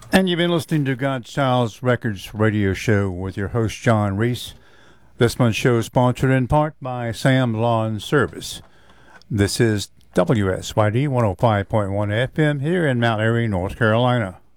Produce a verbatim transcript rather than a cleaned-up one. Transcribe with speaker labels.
Speaker 1: And you've been listening to Godchild's Records radio show with your host, John Reese. This month's show is sponsored in part by Sam Lawn Service. This is W S Y D one oh five point one F M here in Mount Airy, North Carolina.